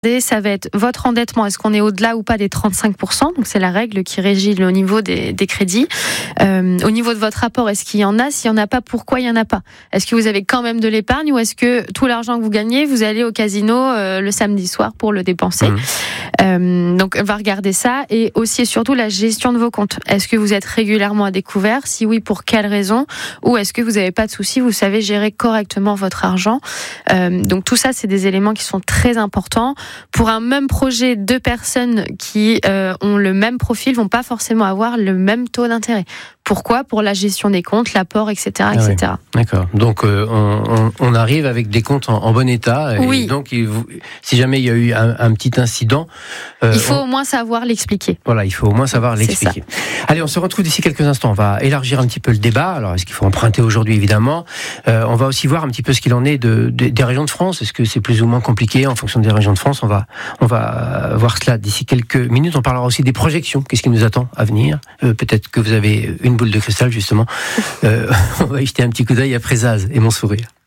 Ça va être votre endettement. Est-ce qu'on est au-delà ou pas des 35%? Donc c'est la règle qui régit le niveau des crédits. Au niveau de votre rapport, est-ce qu'il y en a? S'il n'y en a pas, pourquoi il n'y en a pas? Est-ce que vous avez quand même de l'épargne ou est-ce que tout l'argent que vous gagnez, vous allez au casino le samedi soir pour le dépenser? Donc on va regarder ça, et aussi et surtout la gestion de vos comptes. Est-ce que vous êtes régulièrement à découvert? Si oui, pour quelles raisons? Ou est-ce que vous n'avez pas de soucis, vous savez gérer correctement votre argent? Donc tout ça, c'est des éléments qui sont très importants. Pour un même projet, deux personnes qui ont le même profil vont pas forcément avoir le même taux d'intérêt. Pourquoi? Pour la gestion des comptes, l'apport, etc. Ah etc. Oui. D'accord. Donc on arrive avec des comptes en bon état. Oui. Et donc si jamais il y a eu un petit incident, il faut au moins savoir l'expliquer. Voilà, il faut au moins savoir l'expliquer. Allez, on se retrouve d'ici quelques instants. On va élargir un petit peu le débat. Alors, est-ce qu'il faut emprunter aujourd'hui? Évidemment. On va aussi voir un petit peu ce qu'il en est des régions de France. Est-ce que c'est plus ou moins compliqué en fonction des régions de France? On va voir cela d'ici quelques minutes. On parlera aussi des projections. Qu'est-ce qui nous attend à venir? Peut-être que vous avez une boule de cristal, justement. On va y jeter un petit coup d'œil après Zaz et Mon Sourire.